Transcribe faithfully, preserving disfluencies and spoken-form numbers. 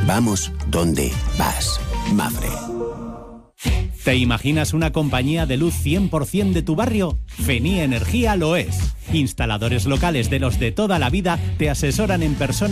Vamos donde vas. Mafre. ¿Te imaginas una compañía de luz cien por ciento de tu barrio? Fenía Energía lo es. Instaladores locales de los de toda la vida te asesoran en persona